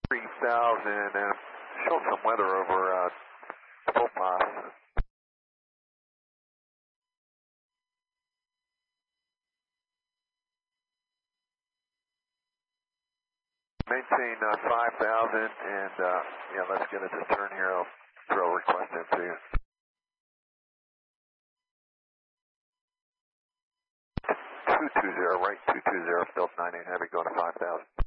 3000 and show some weather over Topaz. Maintain 5000 and yeah, let's get it to turn here. I'll throw a request into you. 220, right, 220, Phil 98 Heavy, going to 5000.